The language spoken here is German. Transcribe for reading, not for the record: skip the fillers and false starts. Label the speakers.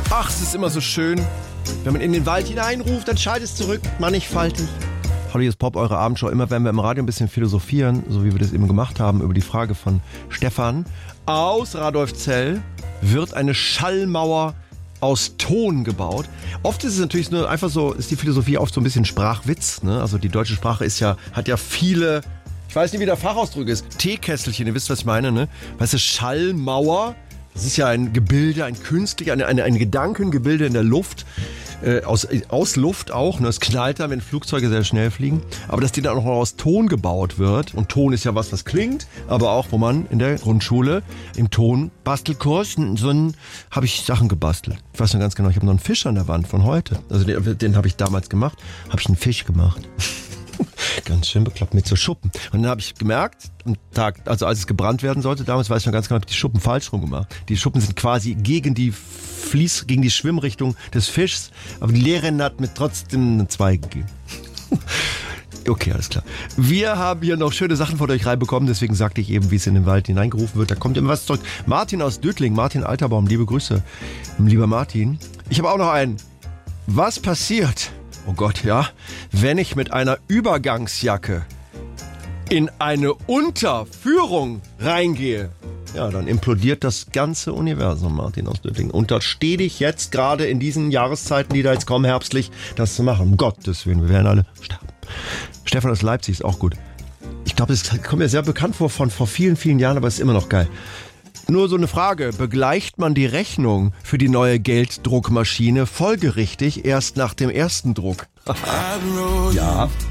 Speaker 1: Ach, es ist immer so schön. Wenn man in den Wald hineinruft, dann schallt es zurück, mannigfaltig. Hallo, hier ist Pop, eure Abendshow. Immer wenn wir im Radio ein bisschen philosophieren, so wie wir das eben gemacht haben, über die Frage von Stefan aus Radolfzell, wird eine Schallmauer aus Ton gebaut. Oft ist es natürlich nur einfach so, ist die Philosophie oft so ein bisschen Sprachwitz, ne? Also die deutsche Sprache hat ja viele, ich weiß nicht, wie der Fachausdruck ist, Teekesselchen, ihr wisst, was ich meine, ne? Weißt du, Schallmauer, das ist ja ein Gebilde, ein Gedankengebilde in der Luft, aus Luft auch, ne? Es knallt dann, wenn Flugzeuge sehr schnell fliegen, aber dass die dann auch noch aus Ton gebaut wird, und Ton ist ja was klingt, aber auch, wo man in der Grundschule im Tonbastelkurs, habe ich Sachen gebastelt. Ich weiß noch ganz genau, ich habe noch einen Fisch an der Wand von heute, also den habe ich damals gemacht, habe ich einen Fisch gemacht. Ganz schön bekloppt mit so Schuppen. Und dann habe ich gemerkt, als es gebrannt werden sollte, damals weiß ich noch ganz genau, habe ich die Schuppen falsch rum gemacht. Die Schuppen sind quasi gegen die Schwimmrichtung des Fischs, aber die Lehrerin hat mir trotzdem eine 2 gegeben. Okay, alles klar. Wir haben hier noch schöne Sachen von euch reinbekommen, deswegen sagte ich eben, wie es in den Wald hineingerufen wird. Da kommt immer was zurück. Martin aus Dötling, Martin Alterbaum, liebe Grüße, lieber Martin. Ich habe auch noch einen. Was passiert? Oh Gott, ja. Wenn ich mit einer Übergangsjacke in eine Unterführung reingehe, ja, dann implodiert das ganze Universum, Martin aus Dötting. Und da stehe ich jetzt gerade in diesen Jahreszeiten, die da jetzt kommen, herbstlich, das zu machen. Um Gottes Willen, wir werden alle sterben. Stefan aus Leipzig ist auch gut. Ich glaube, das kommt mir sehr bekannt vor vielen, vielen Jahren, aber es ist immer noch geil. Nur so eine Frage, begleicht man die Rechnung für die neue Gelddruckmaschine folgerichtig erst nach dem ersten Druck? Ja.